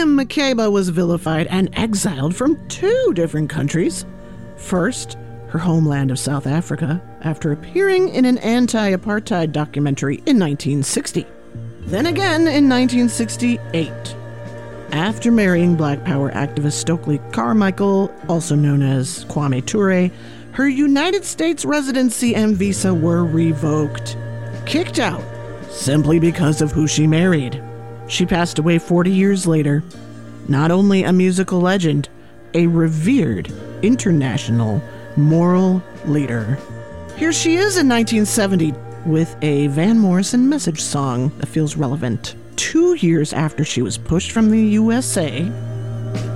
Miriam Makeba was vilified and exiled from 2 different countries. First, her homeland of South Africa, after appearing in an anti-apartheid documentary in 1960. Then again in 1968, after marrying Black Power activist Stokely Carmichael, also known as Kwame Ture, her United States residency and visa were revoked. Kicked out, simply because of who she married. She passed away 40 years later. Not only a musical legend, a revered international moral leader. Here she is in 1970 with a Van Morrison message song that feels relevant. 2 years after she was pushed from the USA